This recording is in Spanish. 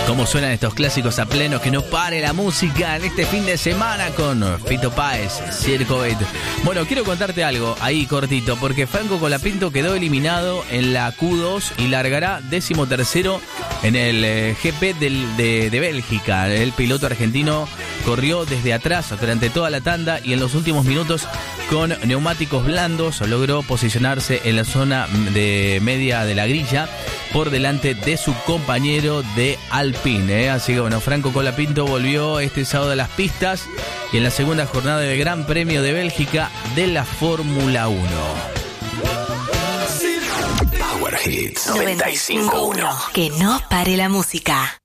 Cómo suenan estos clásicos a pleno, que no pare la música en este fin de semana con Fito Páez, Circo Beat. Bueno, quiero contarte algo ahí cortito, porque Franco Colapinto quedó eliminado en la Q2 y largará 13º en el GP de Bélgica. El piloto argentino corrió desde atrás durante toda la tanda y en los últimos minutos con neumáticos blandos logró posicionarse en la zona de media de la grilla por delante de su compañero de Alpine. Así que bueno, Franco Colapinto volvió este sábado a las pistas y en la segunda jornada del Gran Premio de Bélgica de la Fórmula 1. Power Hits 95.1. Que no pare la música.